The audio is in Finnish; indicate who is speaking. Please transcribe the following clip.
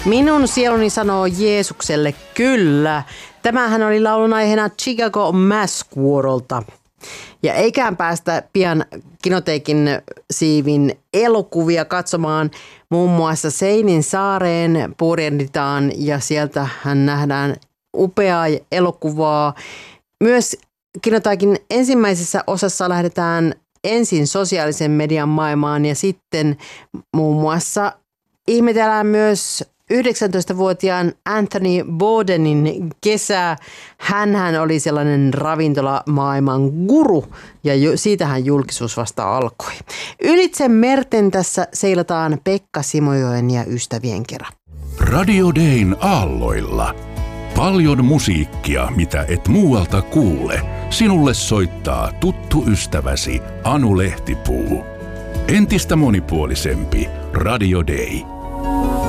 Speaker 1: Minun sieluni sanoo Jeesukselle kyllä. Tämähän oli laulun aiheena Chicago Mass Squirrelta. Ja eiköhän päästä pian Kinoteikin siivin elokuvia katsomaan. Muun muassa Seinin saareen purjehditaan ja sieltähän nähdään upeaa elokuvaa. Myös Kinoteikin ensimmäisessä osassa lähdetään ensin sosiaalisen median maailmaan ja sitten muun muassa ihmetellään myös 19-vuotiaan Anthony Bourdainin kesää. Hänhän oli sellainen ravintolamaailman guru ja siitähän julkisuus vasta alkoi. Ylitse merten tässä seilataan Pekka Simojoen ja ystävien kerran.
Speaker 2: Radio Dayn aalloilla. Paljon musiikkia, mitä et muualta kuule. Sinulle soittaa tuttu ystäväsi Anu Lehtipuu. Entistä monipuolisempi Radio Day.